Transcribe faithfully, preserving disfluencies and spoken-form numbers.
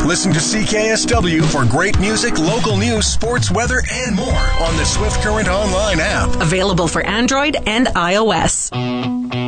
Listen to C K S W for great music, local news, sports, weather, and more on the Swift Current Online app. Available for Android and iOS.